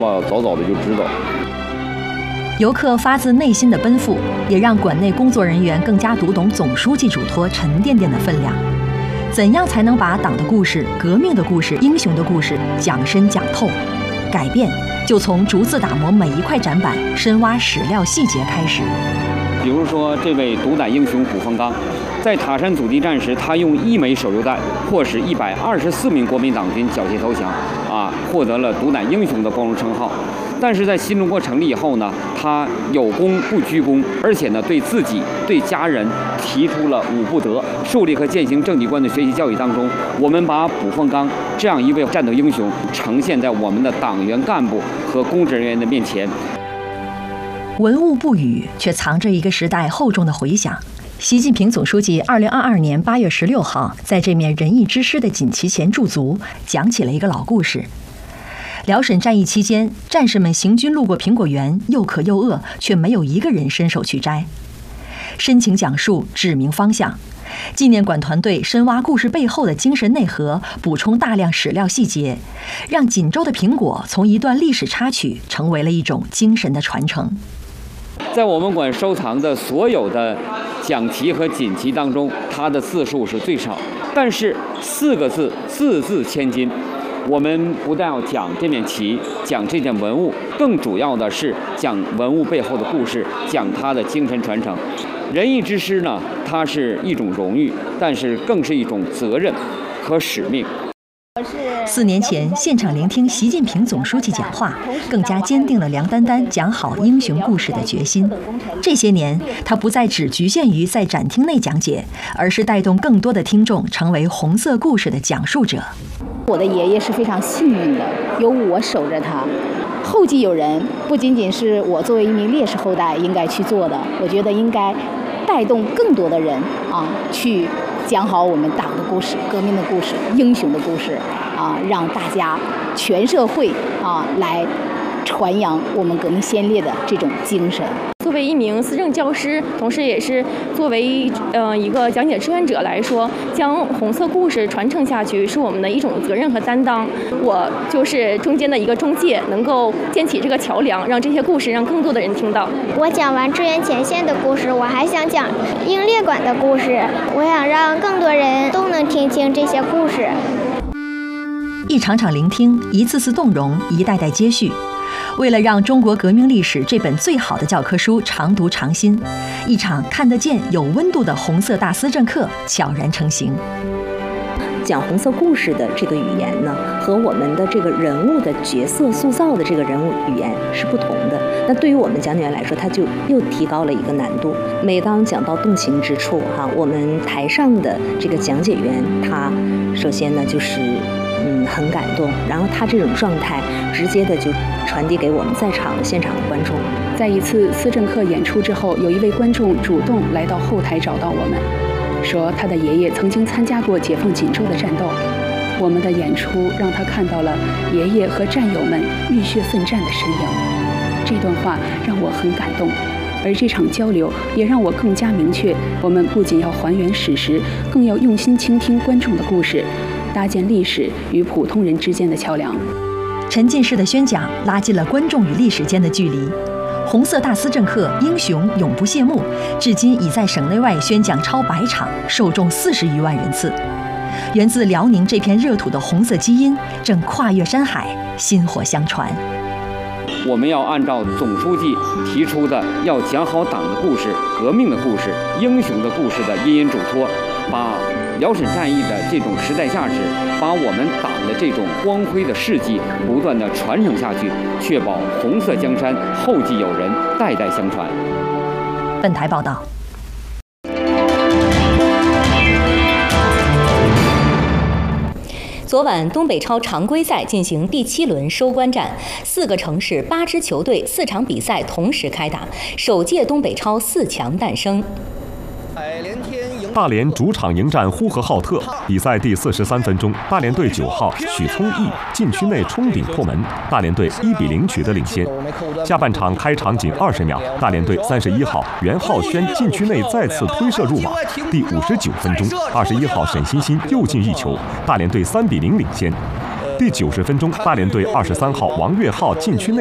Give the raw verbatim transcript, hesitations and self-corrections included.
我早早的就知道。 游客发自内心的奔赴，也让馆内工作人员更加读懂总书记嘱托沉甸甸的分量。怎样才能把党的故事、革命的故事、英雄的故事讲深讲透？改变就从逐字打磨每一块展板，深挖史料细节开始。 比如说，这位独胆英雄卜凤刚，在塔山阻击战时，他用一枚手榴弹迫使一百二十四名国民党军缴械投降，啊，获得了独胆英雄的光荣称号。但是在新中国成立以后呢，他有功不居功，而且呢，对自己、对家人提出了五不得。树立和践行政绩观的学习教育当中，我们把卜凤刚这样一位战斗英雄呈现在我们的党员干部和公职人员的面前。 文物不语，却藏着一个时代厚重的回响。习近平总书记二零二二年八月十六号在这面仁义之师的锦旗前驻足，讲起了一个老故事。辽沈战役期间，战士们行军路过苹果园，又渴又饿，却没有一个人伸手去摘。深情讲述，指明方向。纪念馆团队深挖故事背后的精神内核，补充大量史料细节，让锦州的苹果从一段历史插曲成为了一种精神的传承。 在我们馆收藏的所有的讲旗和锦旗当中，它的字数是最少，但是四个字，字字千金。我们不但要讲这面旗，讲这件文物，更主要的是讲文物背后的故事，讲它的精神传承。仁义之师呢，它是一种荣誉，但是更是一种责任和使命。 四年前，现场聆听习近平总书记讲话，更加坚定了梁丹丹讲好英雄故事的决心。这些年，他不再只局限于在展厅内讲解，而是带动更多的听众成为红色故事的讲述者。 我的爷爷是非常幸运的，有我守着他，后继有人，不仅仅是我作为一名烈士后代应该去做的，我觉得应该带动更多的人啊，去讲好我们党的故事、革命的故事、英雄的故事啊，让大家全社会啊来传扬我们革命先烈的这种精神。 作为一名思政教师，同时也是作为呃一个讲解志愿者来说，将红色故事传承下去是我们的一种责任和担当。我就是中间的一个中介，能够建起这个桥梁，让这些故事让更多的人听到。 我讲完支援前线的故事，我还想讲英烈馆的故事，我想让更多人都能听清这些故事。 一场场聆听，一次次动容，一代代接续。为了让中国革命历史这本最好的教科书常读常新，一场看得见有温度的红色大思政课悄然成型。 讲红色故事的这个语言呢，和我们的这个人物的角色塑造的这个人物语言是不同的。那对于我们讲解员来说，它就又提高了一个难度。每当讲到动情之处，哈，我们台上的这个讲解员，他首先呢就是嗯很感动，然后他这种状态直接的就传递给我们在场的现场的观众。 在一次思政课演出之后，有一位观众主动来到后台找到我们，说他的爷爷曾经参加过解放锦州的战斗。我们的演出让他看到了爷爷和战友们浴血奋战的身影。这段话让我很感动，而这场交流也让我更加明确，我们不仅要还原史实，更要用心倾听观众的故事，搭建历史与普通人之间的桥梁。 沉浸式的宣讲拉近了观众与历史间的距离。红色大思政课英雄永不谢幕，至今已在省内外宣讲超百场，受众四十余万人次。源自辽宁这片热土的红色基因正跨越山海，薪火相传。 我们要按照总书记提出的要讲好党的故事、革命的故事、英雄的故事的殷殷嘱托，把辽沈战役的这种时代价值，把我们党的这种光辉的事迹不断的传承下去，确保红色江山后继有人，代代相传。 本台报道。 昨晚，东北超常规赛进行第七轮收官战，四个城市八支球队四场比赛同时开打，首届东北超四强诞生。 大连主场迎战呼和浩特，比赛第四十三分钟，大连队九号许聪毅禁区内冲顶破门，大连队一比零取得领先。下半场开场仅二十秒，大连队三十一号袁浩轩禁区内再次推射入网。第五十九分钟，二十一号沈欣欣又进一球，大连队三比零领先。 第九十分钟，大连队二十三号王岳浩禁区内